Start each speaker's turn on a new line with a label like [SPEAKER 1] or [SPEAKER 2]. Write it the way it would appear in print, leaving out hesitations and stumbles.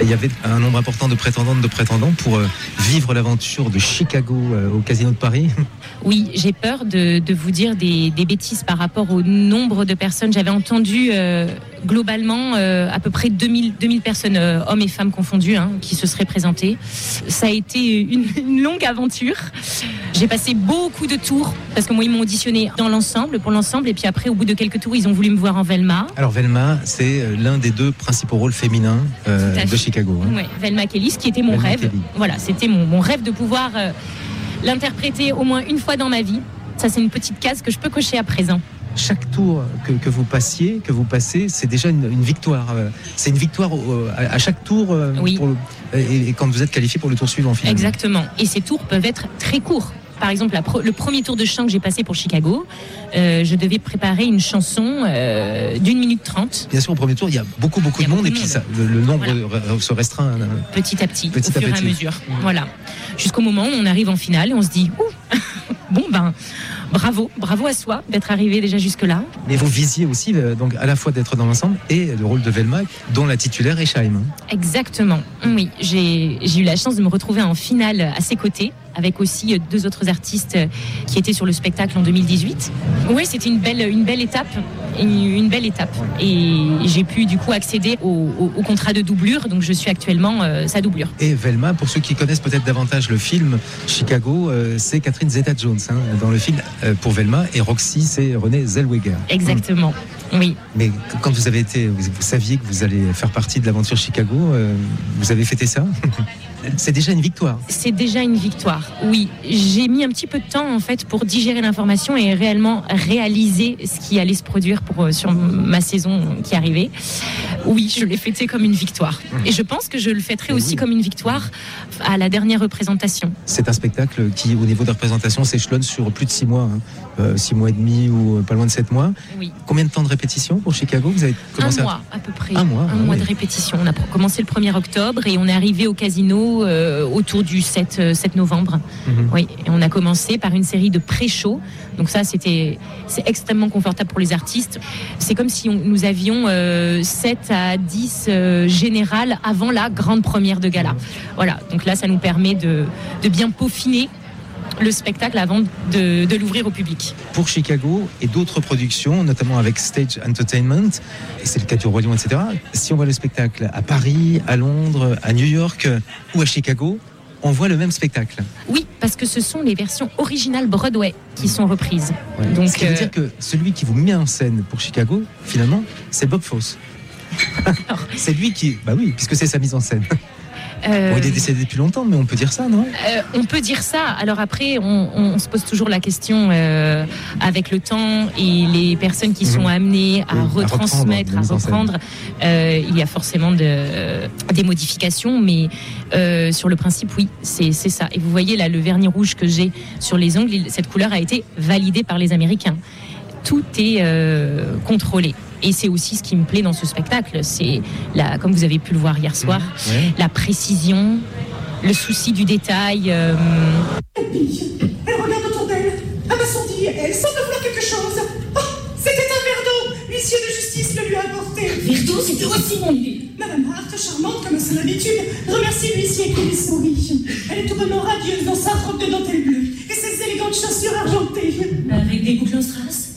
[SPEAKER 1] il y avait un nombre important de prétendantes, de prétendants pour vivre l'aventure de Chicago au Casino de Paris.
[SPEAKER 2] Oui, j'ai peur de vous dire des bêtises par rapport au nombre de personnes. J'avais entendu globalement à peu près 2000 personnes, hommes et femmes confondus, qui se seraient présentées. Ça a été une longue aventure. J'ai passé beaucoup de tours parce que moi ils m'ont auditionné pour l'ensemble, et puis après au bout de quelques tours ils ont voulu me voir en Velma.
[SPEAKER 1] Alors Velma, c'est l'un des 2 principaux rôles féminins de Chicago.
[SPEAKER 2] Oui, Velma Kelly, ce qui était mon rêve. Kelly. Voilà, c'était mon rêve de pouvoir l'interpréter au moins une fois dans ma vie. Ça, c'est une petite case que je peux cocher à présent.
[SPEAKER 1] Chaque tour que vous passez, c'est déjà une victoire. C'est une victoire à chaque tour.
[SPEAKER 2] Oui.
[SPEAKER 1] Et quand vous êtes qualifié pour le tour suivant, finalement.
[SPEAKER 2] Exactement. Et ces tours peuvent être très courts. Par exemple, le premier tour de chant que j'ai passé pour Chicago, je devais préparer une chanson d'1 minute 30.
[SPEAKER 1] Bien sûr, au premier tour, il y a beaucoup de monde, et puis ça, le nombre se restreint
[SPEAKER 2] petit à petit, au fur et à mesure. Voilà. Jusqu'au moment où on arrive en finale et on se dit bon ben bravo à soi d'être arrivé déjà jusque-là.
[SPEAKER 1] Mais vous visiez aussi donc à la fois d'être dans l'ensemble et le rôle de Velma, dont la titulaire est Chaim.
[SPEAKER 2] Exactement. Oui, j'ai eu la chance de me retrouver en finale à ses côtés, avec aussi 2 autres artistes qui étaient sur le spectacle en 2018. Oui, c'était une belle étape. Une belle étape. Et j'ai pu du coup accéder au contrat de doublure, donc je suis actuellement sa doublure.
[SPEAKER 1] Et Velma, pour ceux qui connaissent peut-être davantage le film Chicago, c'est Catherine Zeta-Jones dans le film pour Velma, et Roxy, c'est Renée Zellweger.
[SPEAKER 2] Exactement. Oui.
[SPEAKER 1] Mais quand vous saviez que vous allez faire partie de l'aventure Chicago, vous avez fêté ça? C'est déjà une victoire.
[SPEAKER 2] C'est déjà une victoire, oui. J'ai mis un petit peu de temps en fait pour digérer l'information et réellement réaliser ce qui allait se produire sur ma saison qui arrivait. Oui, je l'ai fêté comme une victoire. Et je pense que je le fêterai aussi comme une victoire à la dernière représentation. C'est
[SPEAKER 1] un spectacle qui, au niveau de représentation, s'échelonne sur plus de 6 mois. 6 mois et demi ou pas loin de 7 mois.
[SPEAKER 2] Oui.
[SPEAKER 1] Combien de temps de répétition pour Chicago? Vous avez commencé
[SPEAKER 2] 1 mois à peu près.
[SPEAKER 1] 1 mois,
[SPEAKER 2] un mois de répétition. On a commencé le 1er octobre et on est arrivé au casino autour du 7 novembre. Oui. Et on a commencé par une série de pré-shows. Donc ça, c'est extrêmement confortable pour les artistes. C'est comme si nous avions 7 à 10 générales avant la grande première de gala. Voilà. Donc là, ça nous permet de bien peaufiner le spectacle avant de l'ouvrir au public.
[SPEAKER 1] Pour Chicago et d'autres productions, notamment avec Stage Entertainment, et c'est le cas du Roi Lion, etc. Si on voit le spectacle à Paris, à Londres, à New York ou à Chicago, on voit le même spectacle.
[SPEAKER 2] Oui, parce que ce sont les versions originales Broadway qui sont reprises.
[SPEAKER 1] Ouais. Donc, ce qui veut dire que celui qui vous met en scène pour Chicago, finalement, c'est Bob Fosse. C'est lui qui... Bah oui, puisque c'est sa mise en scène. Bon, il est décédé depuis longtemps, mais on peut dire ça, non?
[SPEAKER 2] On peut dire ça. Alors après, on se pose toujours la question avec le temps et les personnes qui sont amenées à retransmettre, à reprendre. Il y a forcément des modifications, mais sur le principe, oui, c'est ça. Et vous voyez là, le vernis rouge que j'ai sur les ongles, cette couleur a été validée par les Américains. Tout est contrôlé. Et c'est aussi ce qui me plaît dans ce spectacle, c'est, comme vous avez pu le voir hier soir, la précision, le souci du détail.
[SPEAKER 3] Elle regarde autour d'elle. Ah bah son dit, elle semble vouloir quelque chose. Oh, c'était un verre d'eau. L'huissier de justice le lui a apporté.
[SPEAKER 4] Verre d'eau, c'était aussi mon idée.
[SPEAKER 3] Madame Hart, charmante comme à son habitude, remercie l'huissier qui lui sourit. Elle est tout bonnement radieuse dans sa robe de dentelle bleue et ses élégantes chaussures argentées.
[SPEAKER 4] Avec des boucles en strass.